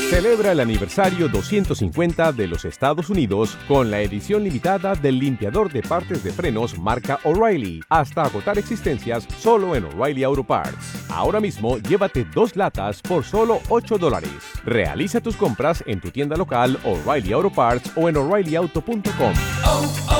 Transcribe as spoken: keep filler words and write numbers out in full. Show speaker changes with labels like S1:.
S1: Celebra el aniversario doscientos cincuenta de los Estados Unidos con la edición limitada del limpiador de partes de frenos marca O'Reilly, hasta agotar existencias solo en O'Reilly Auto Parts. Ahora mismo llévate dos latas por solo ocho dólares. Realiza tus compras en tu tienda local O'Reilly Auto Parts o en O'Reilly Auto punto com.
S2: Oh, oh.